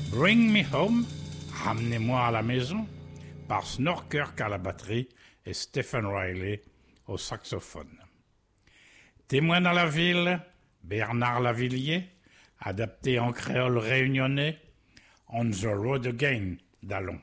Bring Me Home, Ramenez-moi à la maison, par Snorkirk à la batterie et Stephen Riley au saxophone. Témoin dans la ville, Bernard Lavillier, adapté en créole réunionnais, On the Road Again d'Allon.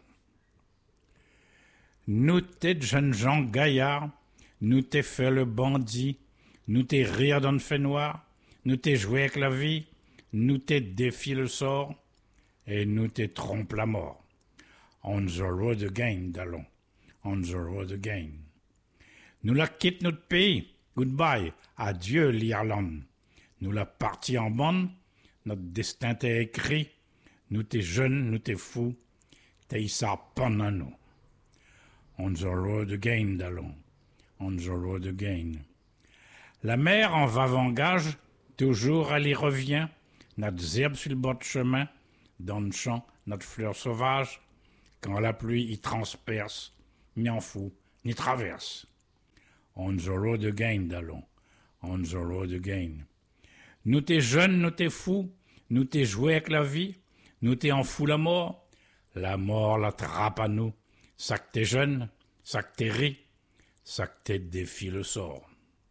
Nous t'es jeunes gens gaillards, nous t'es fait le bandit, nous t'es rire dans le fait noir, nous t'es joué avec la vie, nous t'es défié le sort, et nous t'es trompe la mort. On the road again d'Allon, on the road again. Nous la quitte notre pays, goodbye, adieu l'Irlande. Nous la partie en bande, notre destin t'est écrit, nous t'es jeunes, nous t'es fous, t'es ça pendant nous. On the road again d'Allon, on the road again. La mer en va-vengage, toujours elle y revient, notre herbe sur le bord de chemin, dans le champ, notre fleur sauvage, quand la pluie y transperce, ni en fout, ni traverse. On the road again d'Allon, on the road again. Nous t'es jeunes, nous t'es fous, nous t'es joué avec la vie, nous t'es en fou la mort la trappe à nous, ça que t'es jeune, ça que t'es ri, ça que t'es défie le sort.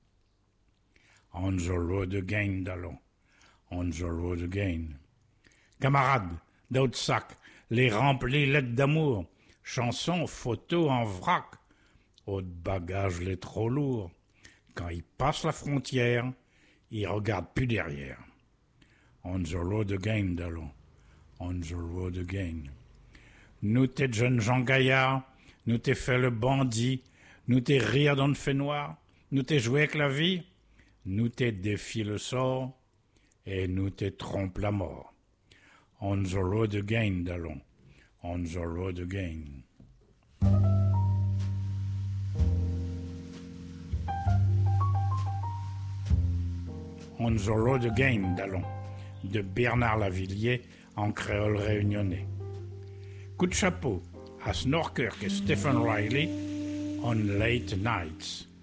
On the road again d'Allon, on the road again. Camarades, d'autres sacs, les remplis lettres d'amour, chansons, photos en vrac, autres bagages les trop lourds. Quand ils passent la frontière, ils regardent plus derrière. On the road again d'Allon, on the road again. Nous t'es jeunes gens gaillards, nous t'es fait le bandit, nous t'es rire dans le fait noir, nous t'es joué avec la vie, nous t'es défié le sort, et nous t'es trompe la mort. On the road again d'Allon, on the road again. On the road again d'Allon, de Bernard Lavillier en créole réunionnais. Coup de chapeau à Snorkirk et Stephen Riley on Late Nights.